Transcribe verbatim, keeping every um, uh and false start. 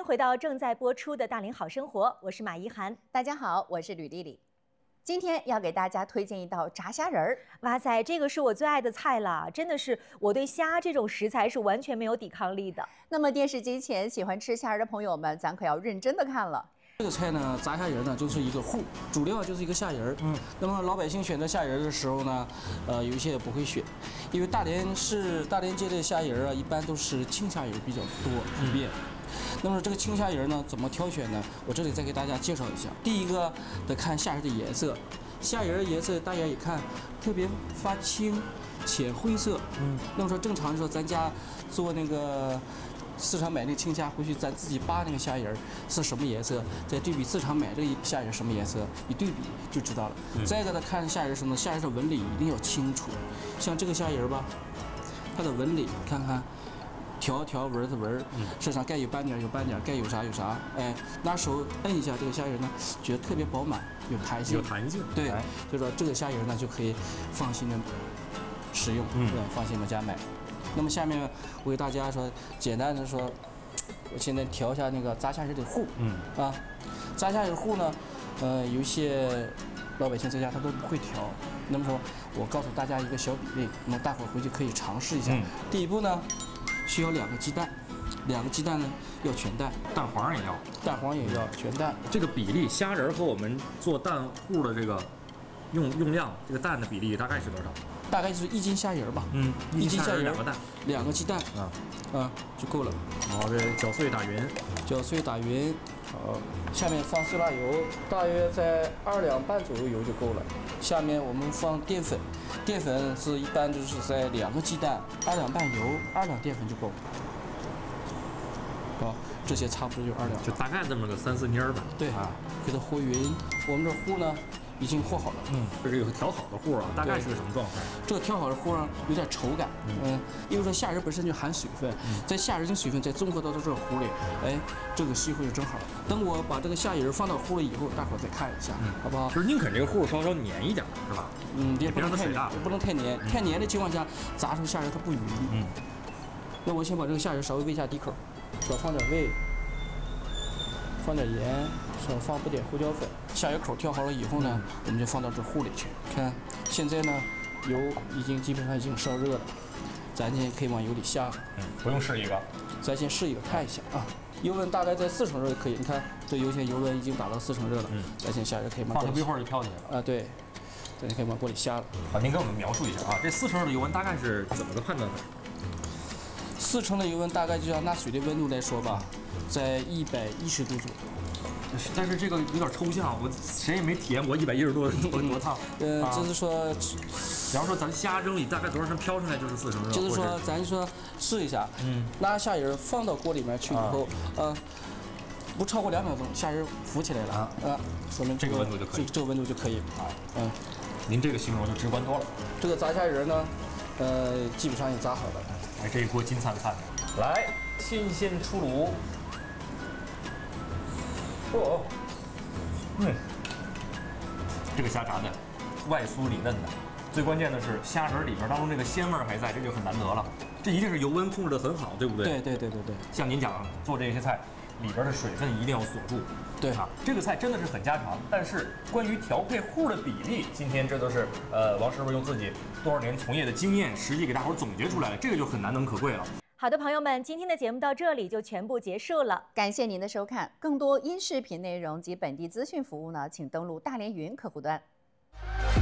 迎回到正在播出的《大龄好生活》，我是马怡涵。 大家好，我是吕丽丽。今天要给大家推荐一道炸虾仁儿。 哇塞，这个是我最爱的菜了，真的是我对虾这种食材是完全没有抵抗力的。 那么电视机前喜欢吃虾仁的朋友们，咱可要认真的看了。 这个菜呢，炸虾仁呢就是一个糊，主料就是一个虾仁。嗯，那么老百姓选择虾仁的时候呢，呃，有一些也不会选，因为大连市大连街的虾仁啊，一般都是青虾仁比较多普遍。那么这个青虾仁呢，怎么挑选呢？我这里再给大家介绍一下。第一个得看虾仁的颜色，虾仁颜色大家也看，特别发青、浅灰色。嗯，那么说正常说咱家做那个。市场买那青虾回去，咱自己扒那个虾仁是什么颜色，再对比市场买这个虾仁什么颜色，一对比就知道了。嗯、再一个呢，看虾仁什么，虾仁的纹理一定要清楚。像这个虾仁吧，它的纹理看看，条条纹的纹，身上该有斑点有斑点，该有啥有啥。哎，拿手摁一下这个虾仁呢，觉得特别饱满，有弹性。 有弹性。对， 就说这个虾仁呢就可以放心的食用，嗯，放心的家买。那么下面我给大家说，简单的说，我现在调一下那个炸虾仁的糊。嗯啊，炸虾仁糊呢，呃，有一些老百姓在家他都不会调。那么说，我告诉大家一个小比例，那么大伙儿回去可以尝试一下。嗯、第一步呢，需要两个鸡蛋，两个鸡蛋呢要全蛋， 蛋黄也要， 蛋黄也要全蛋。 这个比例，虾仁和我们做蛋糊的这个用用量，这个蛋的比例大概是多少？ 大概就是一斤虾仁吧，嗯，一斤虾仁两个蛋， 两个鸡蛋，啊啊就够了。 好，这搅碎打匀， 搅碎打匀。好，下面放色拉油，大约在二两半左右油就够了。下面我们放淀粉，淀粉是一般就是在两个鸡蛋，二两半油，二两淀粉就够。好，这些差不多就二两， 就大概这么个三四捏儿吧。 对啊，给它和匀。我们这糊呢？已经和好了，嗯， 这是有个调好的糊啊，大概是个什么状态？ 这个调好的糊啊，有点稠感，嗯，因为说虾仁本身就含水分，在虾仁的水分再综合到这个糊里，哎，这个吸回就正好了。等我把这个虾仁放到糊里以后，大伙再看一下，好不好？ 就是宁肯这个糊稍稍黏一点，是吧？ 嗯，也不能太黏，不能太黏，太黏的情况下，炸出虾仁它不匀。嗯，那我先把这个虾仁稍微煨下底口，少放点味，放点盐。少放不点胡椒粉，虾仁口调好了以后呢，我们就放到这糊里去。看，现在呢，油已经基本上已经烧热了，咱现在可以往油里下了。 嗯，不用试一个， 咱先试一个看一下啊。油温大概在四成热就可以。你看，这油现在油温已经达到四成热了。嗯，咱现在虾仁可以往放不一会儿就飘起来了。 啊，对，咱就可以往锅里下了。 好，您给我们描述一下啊，这四成热的油温大概是怎么个判断法？ 四成的油温大概就按拿水的温度来说吧，在一百一十度左右。 但是这个有点抽象，我谁也没体验过一百一十度多多烫。 呃，就是说， 比方说咱虾扔里大概多少声飘出来就是四成热。 就是说，咱就说试一下，嗯，拿虾仁放到锅里面去以后，呃，不超过两秒钟，虾仁浮起来了，啊，说明这个温度就可以， 这个温度就可以啊，嗯。 您这个形容就直观多了。 这个炸虾仁呢，呃，基本上也炸好了。 哎，这一锅金灿灿的，来，新鲜出炉。哦，嗯，这个虾炸的外酥里嫩的，最关键的是虾仁里边当中这个鲜味还在，这就很难得了。这一定是油温控制得很好，对不对？ 对对对对对。 像您讲做这些菜，里边的水分一定要锁住。 对啊，这个菜真的是很家常。但是关于调配糊的比例，今天这都是呃王师傅用自己多少年从业的经验，实际给大伙总结出来了，这个就很难能可贵了。 好的，朋友们，今天的节目到这里就全部结束了。 感谢您的收看，更多音视频内容及本地资讯服务呢，请登录大连云客户端。